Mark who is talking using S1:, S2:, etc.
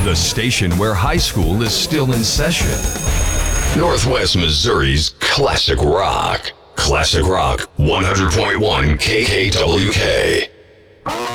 S1: The station where high school is still in session. Northwest Missouri's Classic Rock. Classic Rock 100.1 KKWK.